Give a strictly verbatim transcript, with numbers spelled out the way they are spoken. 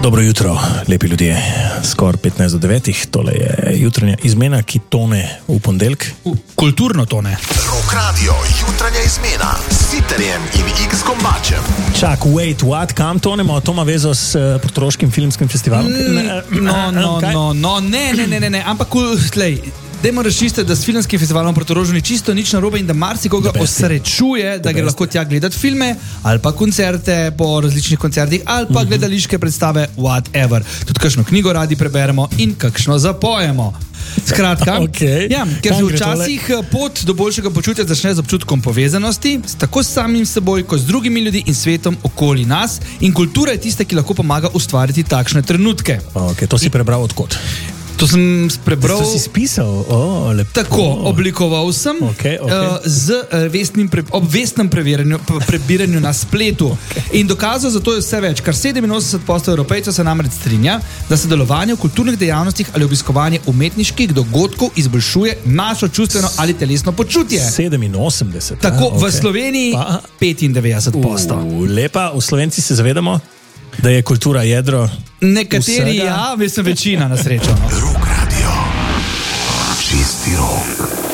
Dobro jutro, lepi ljudje. Skoraj petnajst do devetih, tole je jutranja izmena, ki tone v ponedeljek. Kulturno tone. Rock Radio, jutranja izmena s Sitarjem in X Kombačem. Čak, wait, what, kam tonemo? To ima vezo s uh, Portoroškim filmskim festivalom? Mm, no, no, no, no, ne, ne, ne, ne, ne, ampak, tlej, dajmo rešiti, da s filmskim festivalom Portorožu ni čisto nič narobe in da marsikoga osrečuje, da gre lahko tja gledati filme ali pa koncerte po različnih koncertih ali pa gledališke predstave, whatever. Tudi kakšno knjigo radi preberemo in kakšno zapojemo. Skratka, okay. ja, ker se včasih pot do boljšega počutja začne z občutkom povezanosti, tako s samim seboj, kot z drugimi ljudmi in svetom okoli nas, in kultura je tista, ki lahko pomaga ustvariti takšne trenutke. Okay, to si prebral odkot? To sem prebral. To si spisal? Oh, tako, oblikoval sem okay, okay. Uh, z vestnim pre, obvestnem prebiranju na spletu. Okay. In dokazal za to je vse več. Kar sedeminosemdeset odstotkov Evropejcev se namreč strinja, da se delovanje v kulturnih dejavnostih ali obiskovanje umetniških dogodkov izboljšuje našo čustveno ali telesno počutje. sedeminosemdeset Tako, okay. v Sloveniji pa petindevetdeset odstotkov. Uh, lepa, v Slovenci se zavedamo, da je kultura jedro. Nekateri vsega. Ja, mislim večina na srečo. No. Rock Radio, čisti rock.